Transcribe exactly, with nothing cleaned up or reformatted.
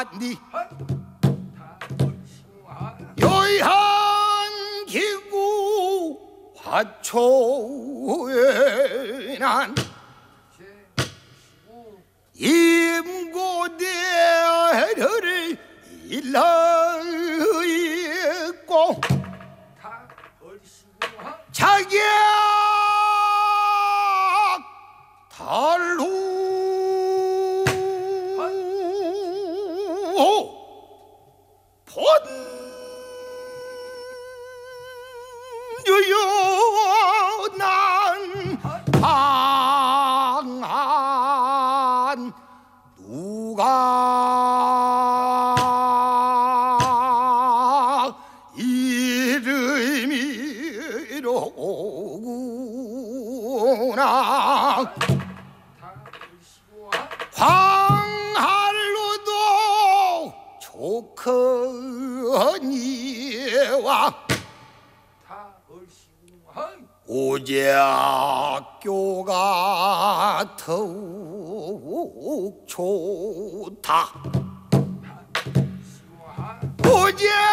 니 여한 기구 화초에 난 임고대를 일러있고 자기야 달루 본유여 난 방한 누가 이름이로구나 광할로도 조커니와 오제학교가 더욱 좋다. 오제